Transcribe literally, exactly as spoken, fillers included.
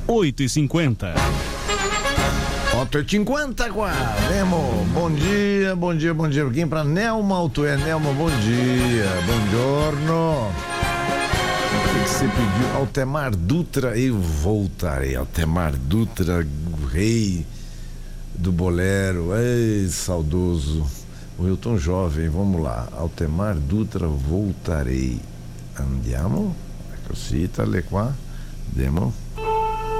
oito e cinquenta. oito e cinquenta, Nemo, bom dia, bom dia, bom dia. Aqui para Nelma Altué. Nelma, bom dia, bom giorno. O que você pediu? Altemar Dutra, eu voltarei. Altemar Dutra, o rei do bolero, ei, saudoso. O Hilton jovem, vamos lá. Altemar Dutra, voltarei. Andiamo? Così, tale qua. Demo.